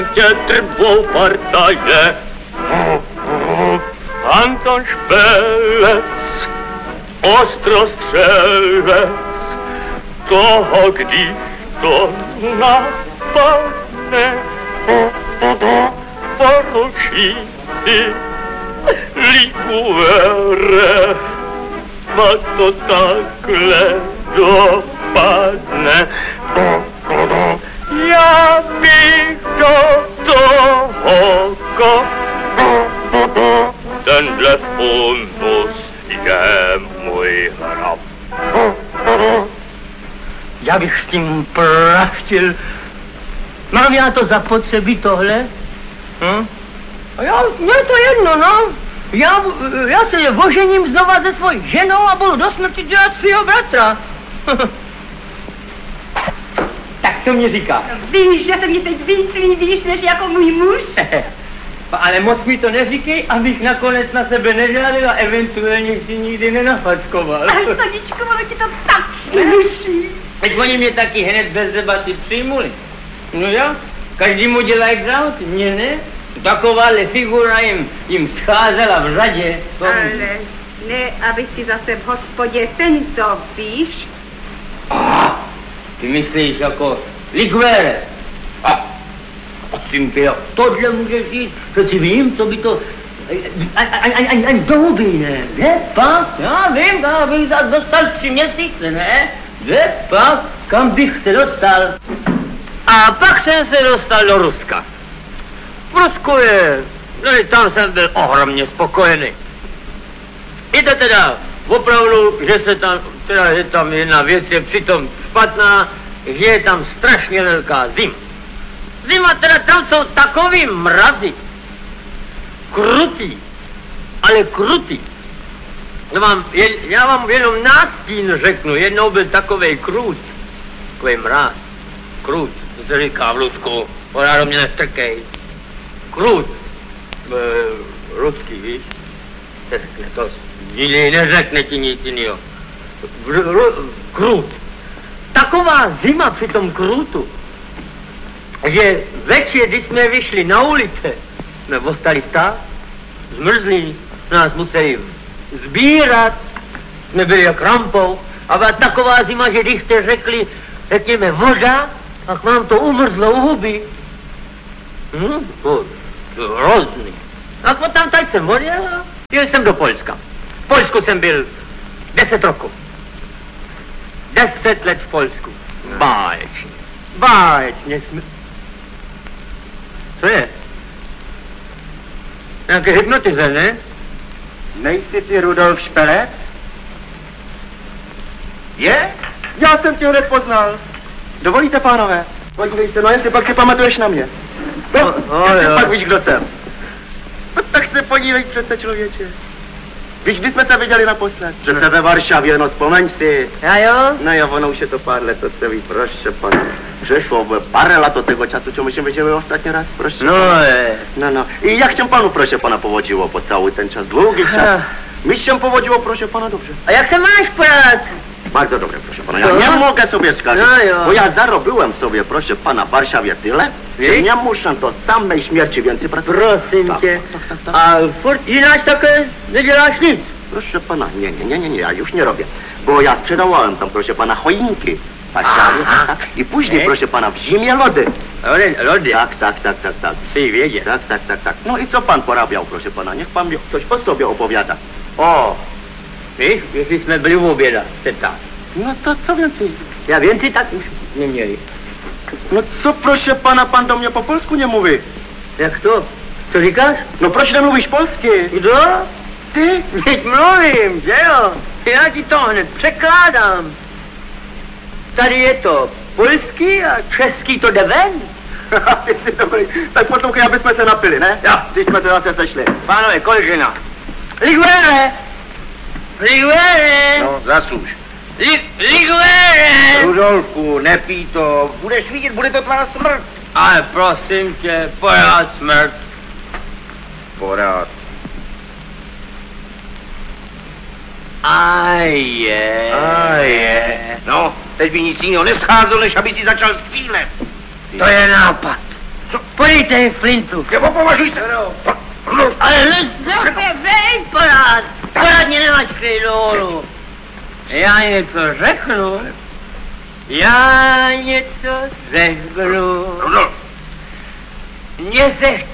Dvou partaje, Anton Špelec, ostrostřelec, toho, když to napadne, poručí si Liguere, a to takhle dopadne. Já bych do toho tenhle fundus je můj hrab. Já bych s tím praštil. Mám já to zapotřebí tohle? A je to jedno, no. Já se ožením znova se svojí ženou a budu do smrti dělat svýho bratra. Tak to mě říká. Víš, že to mě teď víc líbíš, než jako můj muž? Ale moc mi to neříkej, abych nakonec na sebe nežádil a eventuálně si nikdy nenafackoval. Ale Soničko, ono ti to tak sluší. Teď oni mě taky hned bez debaty přijmuli. No jo, každý mu dělá jak záhoty, mě ne. Takováhle figura jim scházela v řadě. Ale ne, aby si zase v hospodě tento, víš? Ty myslíš jako Liguere? Simpio, tohle můžeš říct, že si vím, co by to... Ani do huby, ne? Pak? Já vím, kam bych dostal 3 měsíce, ne? Pak, kam bych se dostal? A pak jsem se dostal do Ruska. V Rusku tam jsem byl ohromně spokojený. Je to teda opravdu, že tam jedna věc je přitom špatná, že je tam strašně velká zima. Zima teda tam jsou takový mrazy. Krutý, ale krutý. Já vám jenom nástín řeknu, jednou byl takovej krut, takový mráz, krut, to se říká v Lusku, ona do mě nestrkej. Krut, ruský, víš, to nikdy neřekne ti nic jiného. Krut. Taková zima při tom krutu, že večer, když jsme vyšli na ulice, jsme ostali stát, zmrzlí, nás museli sbírat, jsme byli jak rampou, a byla taková zima, že když jste řekli, řekněme voda, tak vám to umrzlo u huby. To hrozný. A potom tady jsem odjel a jel jsem do Polska. V Polsku jsem byl 10 roků. 10 let v Polsku. Báječně. Báječně jsme... Co je? Nějaké hypnotize, ne? Nejsi ty Rudolf Špelec? Je? Já jsem tě hned poznal. Dovolíte, pánové? Podívej se, no jestli pak si pamatuješ na mě. No, pak víš, kdo jsem. No, tak se podívej přece, člověče. Víš, kdy jsme se viděli naposled? Přece ve Varšavě, no vzpomeň si. Já jo? No jo, ono už je to pár let, to se ví, proszę pana. Przeszło parę lat od tego czasu, czemu się widzimy ostatni raz, proszę. No. I jak się panu, proszę pana, powodziło po cały ten czas, długi czas? Mi się powodziło, proszę pana, dobrze. A jak se máš, brat? Bardzo dobrze, proszę pana. Ja nie mogę sobie skarżyć, bo ja zarobiłem sobie, proszę pana, w Warszawie tyle, że nie muszę do samej śmierci więcej pracować. Prosím tě. A furt jinak také neděláš nic? Proszę pana, nie, ja już nie robię. Bo ja sprzedawałem tam, proszę pana, choinki w Warszawie, tak? I później, proszę pana, w zimie lody. Lody? Tak. Ty wiedzieć. Tak. No i co pan porabiał, proszę pana? Niech pan mi coś o sobie opowiada. O, víš, jestli jsme byli u oběda, teta. No to co więcej? Já więcej tak už neměli. No co, proszę pana, pan do mnie po polsku nie mówi? Jak to? Co říkáš? No proč nemluvíš polsky? Kdo? Ty? Teď mluvím, že jo? Já ti to hned překládám. Tady je to polský a český to jde ven. Ty jsi dobrý. Tak poslouchej, aby jsme se napili, ne? Jo. Když jsme se zase sešli. Pánové, kolik žena? Liguere! No, zasluž. Liguere! Rudolfku, nepij to. Budeš vidět, bude to tvá smrt. Ale prosím tě, pořád smrt. Pořád. A je. No, teď by nic jiného nescházelo, než aby si začal střílet. To je nápad. Co? podejte flintu. Nebo považuj se. Ale vej, poradně nemáš dolů. Já něco řeknu. Mně se